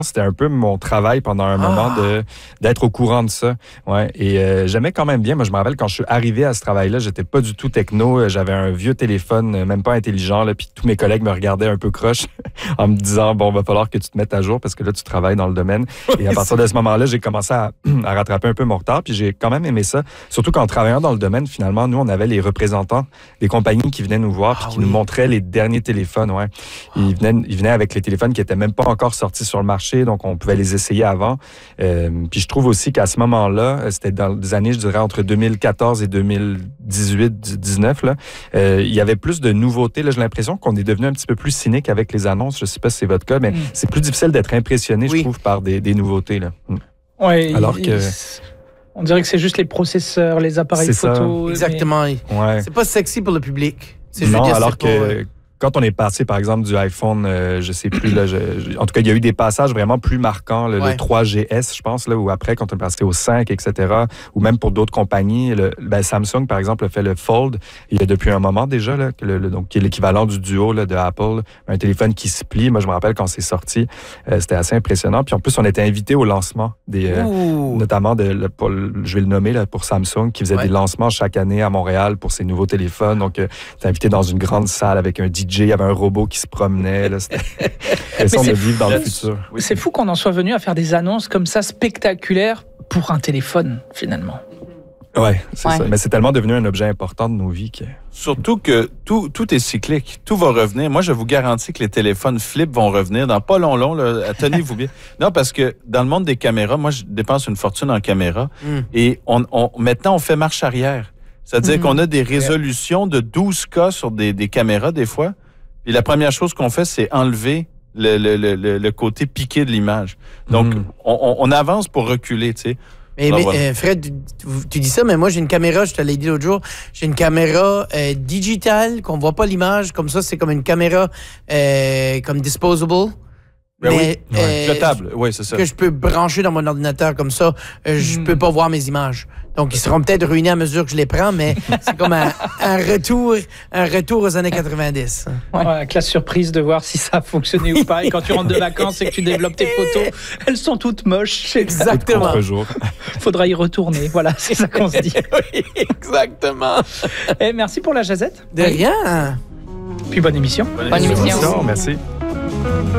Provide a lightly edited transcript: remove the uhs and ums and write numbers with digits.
c'était un peu mon travail pendant un moment d'être au courant de ça. Ouais. Et j'aimais quand même bien. Moi, je me rappelle quand je suis arrivé à ce travail-là, j'étais pas du tout techno. J'avais un vieux téléphone, même pas intelligent. Là, puis tous mes collègues me regardaient un peu croche en me disant, bon, va falloir que tu te mettes à jour parce que là, tu travailles dans le domaine. Et à partir de ce moment-là, j'ai commencé à rattraper un peu mon retard. Puis j'ai quand même aimé ça. Surtout qu'en travaillant dans le domaine, finalement, nous, on avait les représentants des compagnies qui venaient nous voir puis qui nous montraient les derniers téléphones. Ouais. Ils venaient avec les téléphones qui étaient même pas encore sortis sur le marché. Donc, on pouvait les essayer avant. Puis je trouve aussi qu'à ce moment-là, c'était dans des années, je dirais, entre 2014 et 2018-19, là, il y avait plus de nouveautés. Là, j'ai l'impression qu'on est devenu un petit peu plus cynique avec les annonces. Je ne sais pas si c'est votre cas, mais c'est plus difficile d'être impressionné, je trouve, par des nouveautés. Là. Oui, alors que... On dirait que c'est juste les processeurs, les appareils photo. Exactement. Ouais. C'est pas sexy pour le public. Non, alors que... Quand on est passé, par exemple, du iPhone, je sais plus, là, en tout cas, il y a eu des passages vraiment plus marquants, le 3GS, je pense, là, ou après, quand on est passé au 5, etc., ou même pour d'autres compagnies. Samsung, par exemple, a fait le Fold, il y a depuis un moment déjà, là, donc, qui est l'équivalent du Duo là, de Apple, un téléphone qui se plie. Moi, je me rappelle quand c'est sorti, c'était assez impressionnant. Puis en plus, on était invités au lancement, notamment, je vais le nommer, là, pour Samsung, qui faisait des lancements chaque année à Montréal pour ses nouveaux téléphones. Donc, t'es invité dans une grande salle avec un DJ. Il y avait un robot qui se promenait. Là, c'était l'impression de vivre dans le futur. C'est fou qu'on en soit venu à faire des annonces comme ça spectaculaires pour un téléphone, finalement. Oui, c'est ça. Mais c'est tellement devenu un objet important de nos vies que... Surtout que tout est cyclique. Tout va revenir. Moi, je vous garantis que les téléphones flip vont revenir dans pas long. Là, tenez-vous bien. Non, parce que dans le monde des caméras, moi, je dépense une fortune en caméra. Et maintenant, on fait marche arrière. C'est-à-dire qu'on a des résolutions de 12K sur des caméras, des fois. Puis la première chose qu'on fait, c'est enlever le côté piqué de l'image. Donc, on avance pour reculer, tu sais. Mais Fred, tu dis ça, mais moi, j'ai une caméra, je te l'ai dit l'autre jour, j'ai une caméra digitale, qu'on voit pas l'image, comme ça, c'est comme une caméra comme disposable. Mais jetable, oui, c'est ça. Que je peux brancher dans mon ordinateur comme ça, je peux pas voir mes images. Donc, ils seront peut-être ruinés à mesure que je les prends, mais c'est comme un retour aux années 90. Ouais, classe surprise de voir si ça a fonctionné ou pas. Et quand tu rentres de vacances et que tu développes tes photos, elles sont toutes moches. Exactement. Faudra y retourner. Voilà, c'est ça qu'on se dit. Oui, exactement. Et merci pour la jazette. De rien. Puis bonne émission. Bonne émission. Merci.